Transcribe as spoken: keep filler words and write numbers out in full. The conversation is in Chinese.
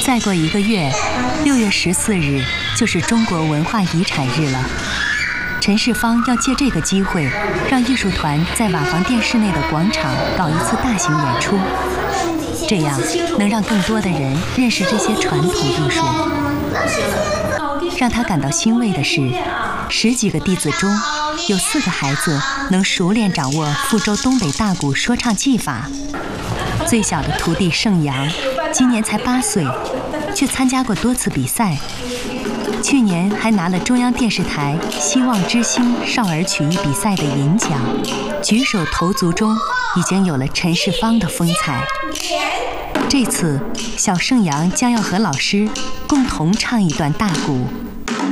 再过一个月，六月十四日就是中国文化遗产日了。陈世芳要借这个机会，让艺术团在瓦房电视内的广场搞一次大型演出，这样能让更多的人认识这些传统艺术。让他感到欣慰的是，十几个弟子中有四个孩子能熟练掌握福州东北大鼓说唱技法。最小的徒弟盛阳今年才八岁，却参加过多次比赛，去年还拿了中央电视台希望之星少儿曲艺比赛的银奖，举手投足中已经有了陈世芳的风采。这次小盛阳将要和老师共同唱一段大鼓，